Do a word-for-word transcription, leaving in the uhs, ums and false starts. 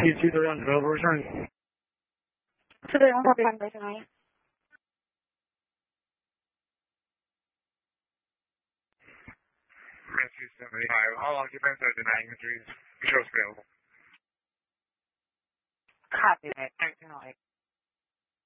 Matthew two thirty-one, available return. two thirty-one, copy, one by tonight. Matthew seventy-five, all occupants are denying entries. Controls available. Copy that. thirteen oh eight.